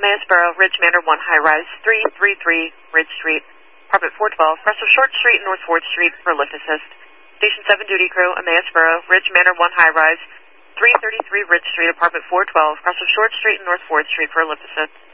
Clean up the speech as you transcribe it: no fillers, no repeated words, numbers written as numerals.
Emmaus Borough, Ridge Manor 1 High Rise, 333 Ridge Street, apartment 412, rest of Short Street and North 4th Street for lift assist. Station 7 duty crew, Emmaus Borough, Ridge Manor 1 High Rise, 333 Ridge Street, apartment 412, across of Short Street and North 4th Street for lift assist.